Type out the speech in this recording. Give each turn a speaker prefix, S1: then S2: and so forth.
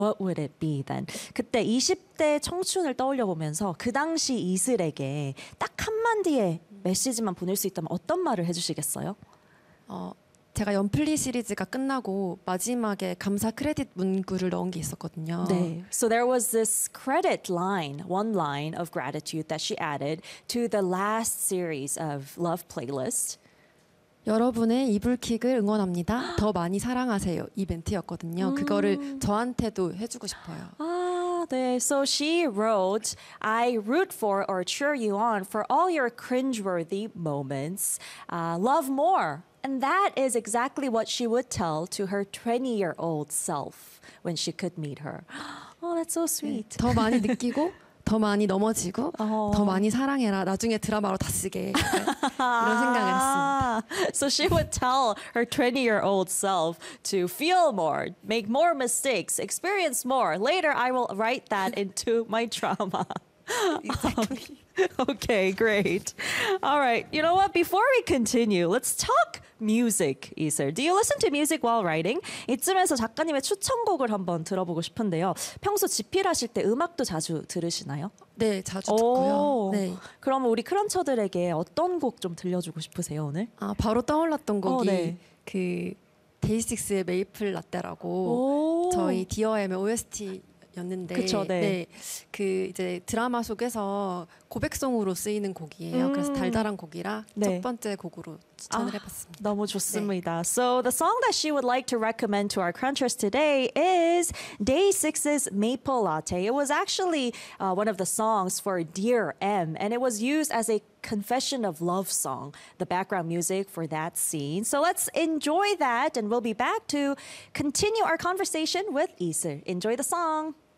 S1: What would it be then? 그때 20대 청춘을 떠올려 보면서 그 당시 이슬에게 딱 한마디의 메시지만 보낼 수 있다면 어떤 말을 해주시겠어요?
S2: 제가 연플리 시리즈가 끝나고 마지막에 감사 크레딧 문구를 넣은 게 있었거든요.
S1: 네. So there was this credit line, one line of gratitude that she added to the last series of Love Playlist.
S2: 여러분의 이불킥을 응원합니다. 더 많이 사랑하세요. 이 멘트였거든요. 그거를 저한테도 해주고 싶어요.
S1: Ah, 네. So she wrote, I root for or cheer you on for all your cringeworthy moments. Love more. And that is exactly what she would tell to her 20-year-old self when she could meet her. Oh, that's so sweet.
S2: 더 많이 느끼고 더 많이 넘어지고 더 많이 사랑해라. 나중에 드라마로 다 쓰게. 이런 생각을 했습니다.
S1: So she would tell her 20-year-old self to feel more, make more mistakes, experience more. Later, I will write that into my drama.
S2: Exactly.
S1: Okay, great. All right. You know what? Before we continue, let's talk music, 이슬. Do you listen to music while writing? 이쯤에서 작가님의 추천곡을 한번 들어보고 싶은데요. 평소 집필하실 때 음악도 자주 들으시나요?
S2: 네, 자주 듣고요. 네.
S1: 그러면 우리 크런처들에게 어떤 곡 좀 들려주고 싶으세요, 오늘?
S2: 바로 떠올랐던 곡이
S1: 네.
S2: 그 데이식스의 메이플 라떼라고 저희 디어엠의 OST였는데
S1: 그쵸, 네.
S2: 그 이제 드라마 속에서 고백송으로 쓰이는 곡이에요. 그래서 달달한 곡이라 첫 번째 곡으로 추천을 해봤습니다.
S1: 너무 좋습니다. So the song that she would like to recommend to our crunchers today is Day6's Maple Latte. It was actually one of the songs for Dear M, and it was used as a confession of love song, the background music for that scene. So let's enjoy that, and we'll be back to continue our conversation with 이슬. Enjoy the song.